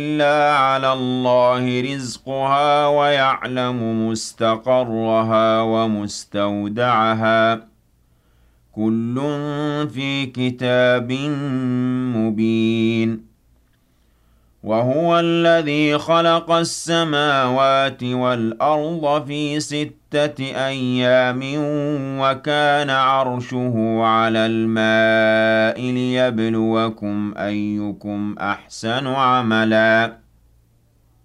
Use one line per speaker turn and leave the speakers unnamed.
إِلَّا عَلَى اللَّهِ رِزْقُهَا وَيَعْلَمُ مُسْتَقَرَّهَا وَمُسْتَوْدَعَهَا ۚ كُلٌّ فِي كِتَابٍ مُّبِينٍ وَهُوَ الَّذِي خَلَقَ السَّمَاوَاتِ وَالْأَرْضَ فِي سِتَّةِ أَيَّامٍ وَكَانَ عَرْشُهُ عَلَى الْمَاءِ لِيَبْلُوَكُمْ أَيُّكُمْ أَحْسَنُ عَمَلًا